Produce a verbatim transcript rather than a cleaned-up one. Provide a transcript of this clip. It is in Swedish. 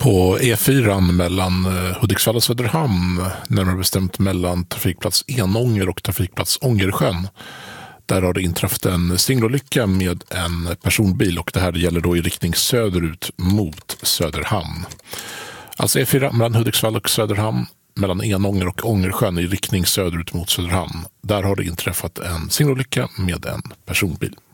På E fyra mellan Hudiksvall och Söderhamn, närmare bestämt mellan trafikplats Enånger och trafikplats Ångersjön. Där har det inträffat en singelolycka med en personbil, och det här gäller då i riktning söderut mot Söderhamn. Alltså E fyra mellan Hudiksvall och Söderhamn, mellan Enånger och Ångersjön i riktning söderut mot Söderhamn. Där har det inträffat en singelolycka med en personbil.